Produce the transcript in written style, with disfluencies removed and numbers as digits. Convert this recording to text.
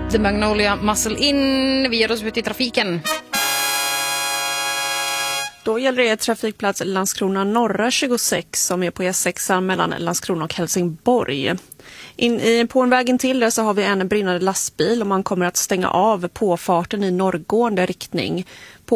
The Magnolia Muscle In. Vi ger oss ut i trafiken. Då gäller det trafikplats Landskrona norra 26 som är på E6 mellan Landskrona och Helsingborg. På en vägen till där så har vi en brinnande lastbil och man kommer att stänga av påfarten i norrgående riktning.